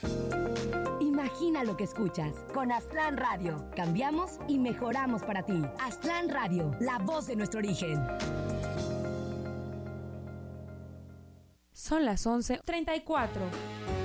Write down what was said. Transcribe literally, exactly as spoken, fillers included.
Imagina lo que escuchas. Con Aztlán Radio. Cambiamos y mejoramos para ti. Aztlán Radio, la voz de nuestro origen. Son las once treinta y cuatro.